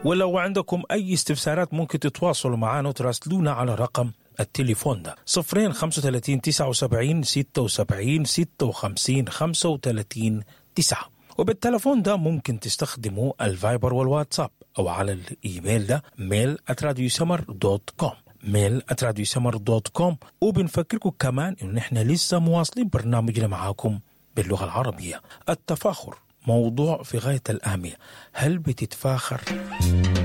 ولو عندكم أي استفسارات ممكن تتواصلوا معنا وتراسلونا على رقم التليفون ده 035 79 76 56 35 9. وبالتليفون ده ممكن تستخدموا الفايبر والواتساب أو على الإيميل ده mail@radiosummer.com mail@radiosummer.com. وبنفكركم كمان إنه نحن لسه مواصلين برنامجنا معاكم باللغة العربية. التفاخر موضوع في غاية الأهمية. هل بتتفاخر؟